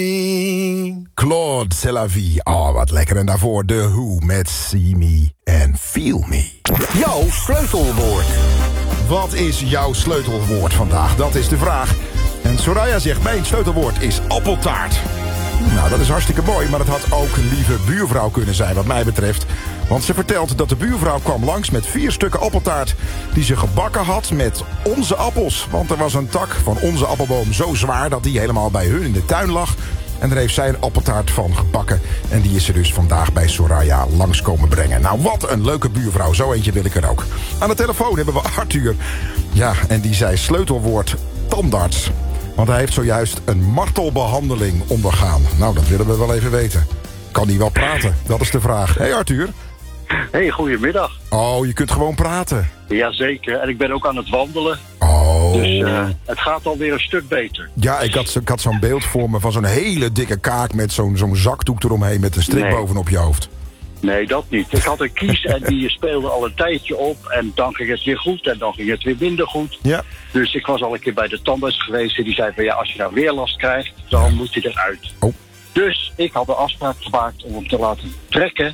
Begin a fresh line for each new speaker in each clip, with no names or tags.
Claude, c'est la vie. Oh, wat lekker. En daarvoor The Who met See Me and Feel Me.
Jouw sleutelwoord.
Wat is jouw sleutelwoord vandaag? Dat is de vraag. En Soraya zegt, mijn sleutelwoord is appeltaart. Nou, dat is hartstikke mooi, maar het had ook lieve buurvrouw kunnen zijn wat mij betreft. Want ze vertelt dat de buurvrouw kwam langs met 4 stukken appeltaart die ze gebakken had met onze appels. Want er was een tak van onze appelboom zo zwaar dat die helemaal bij hun in de tuin lag. En daar heeft zij een appeltaart van gebakken. En die is ze dus vandaag bij Soraya langs komen brengen. Nou, wat een leuke buurvrouw. Zo eentje wil ik er ook. Aan de telefoon hebben we Arthur. Ja, en die zei sleutelwoord tandarts. Want hij heeft zojuist een martelbehandeling ondergaan. Nou, dat willen we wel even weten. Kan hij wel praten? Dat is de vraag. Hey Arthur.
Hey, goedemiddag.
Oh, je kunt gewoon praten.
Jazeker, en ik ben ook aan het wandelen.
Oh.
Dus het gaat alweer een stuk beter.
Ja, ik had zo'n beeld voor me van zo'n hele dikke kaak met zo'n zakdoek eromheen met een strik bovenop je hoofd.
Nee, dat niet. Ik had een kies en die speelde al een tijdje op. En dan ging het weer goed en dan ging het weer minder goed.
Ja.
Dus ik was al een keer bij de tandarts geweest. En die zei van ja, als je nou weer last krijgt, dan moet je eruit.
Oh.
Dus ik had een afspraak gemaakt om hem te laten trekken.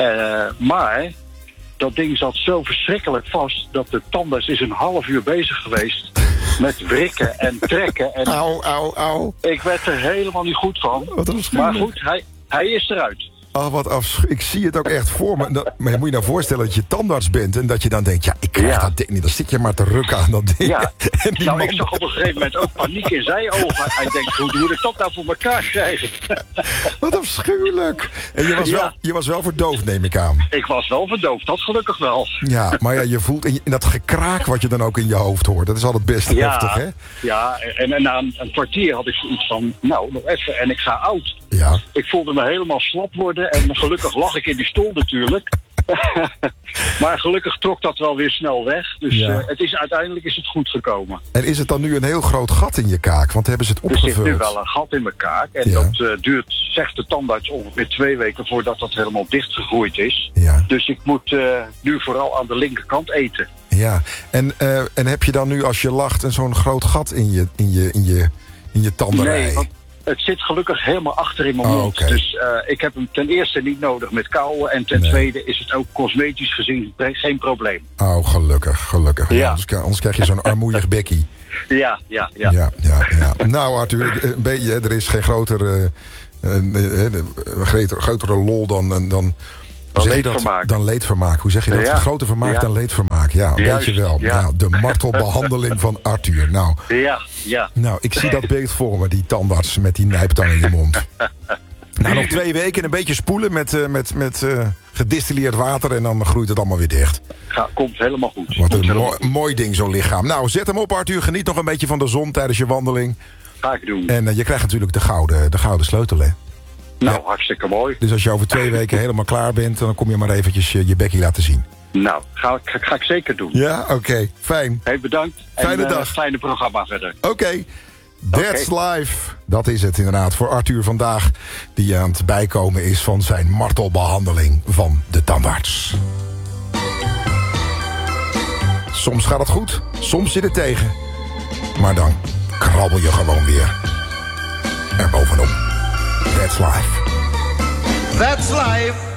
Maar dat ding zat zo verschrikkelijk vast dat de tandarts is een half uur bezig geweest met wrikken en trekken. En
Au.
ik werd er helemaal niet goed van.
Wat een
maar goed, hij is eruit.
Oh, wat ik zie het ook echt voor me. Maar je moet je nou voorstellen dat je tandarts bent en dat je dan denkt, ja, ik krijg dat ding niet. Dan zit je maar te rukken aan dat ding.
Ja.
En die
nou,
man...
ik zag op een gegeven moment ook paniek in zijn ogen. Hij denkt, hoe moet ik dat nou voor elkaar krijgen?
Wat afschuwelijk. En je was wel verdoofd, neem ik aan.
Ik was wel verdoofd, dat gelukkig wel.
Ja, maar ja, je voelt in dat gekraak wat je dan ook in je hoofd hoort. Dat is altijd best heftig, hè?
Ja, en na een kwartier had ik zoiets van, nou, nog even en ik ga oud.
Ja.
Ik voelde me helemaal slap worden en gelukkig lag ik in die stoel natuurlijk. Maar gelukkig trok dat wel weer snel weg. Dus uiteindelijk is het goed gekomen.
En is het dan nu een heel groot gat in je kaak? Want hebben ze het opgevuld?
Er zit nu wel een gat in mijn kaak. En dat duurt, zegt de tandarts, ongeveer 2 weken voordat dat helemaal dichtgegroeid is. Ja. Dus ik moet nu vooral aan de linkerkant eten.
Ja, en heb je dan nu als je lacht zo'n groot gat in je tandenrij?
Nee, want het zit gelukkig helemaal achter in mijn mond.
Okay.
Dus ik heb hem ten eerste niet nodig met kauwen. En ten tweede is het ook cosmetisch gezien geen probleem.
Oh, gelukkig. Ja. Anders krijg je zo'n armoedig bekkie.
Ja.
Nou, Arthur, een beetje, er is geen grotere lol dan
leedvermaak.
Dan leedvermaak. Hoe zeg je dat? Grote vermaak dan leedvermaak. Ja, een beetje wel. Ja. Nou, de martelbehandeling van Arthur. Nou, nou, ik zie dat beeld voor me, die tandarts met die nijptang in je mond. Nou, nog 2 weken een beetje spoelen met gedistilleerd water en dan groeit het allemaal weer dicht.
Komt helemaal goed.
Wat een mooi ding, zo'n lichaam. Nou, zet hem op, Arthur. Geniet nog een beetje van de zon tijdens je wandeling.
Ga ik doen.
En je krijgt natuurlijk de gouden sleutel, hè?
Nou, hartstikke mooi.
Dus als je over 2 weken helemaal klaar bent, dan kom je maar eventjes je bekkie laten zien.
Nou, ga ik zeker doen.
Ja, oké. Fijn.
Hey, bedankt.
Fijne dag.
Fijne programma verder.
Oké. That's life. Dat is het inderdaad voor Arthur vandaag, die aan het bijkomen is van zijn martelbehandeling van de tandarts. Soms gaat het goed, soms zit het tegen. Maar dan krabbel je gewoon weer erbovenop. That's life.
That's life.